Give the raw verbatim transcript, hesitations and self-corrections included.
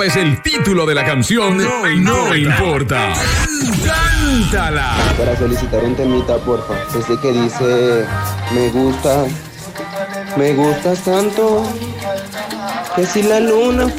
es el título de la canción, no, no, no importa. ¡Cántala! Para solicitar un temita, porfa. Ese que dice, me gustas, me gustas tanto, que si la luna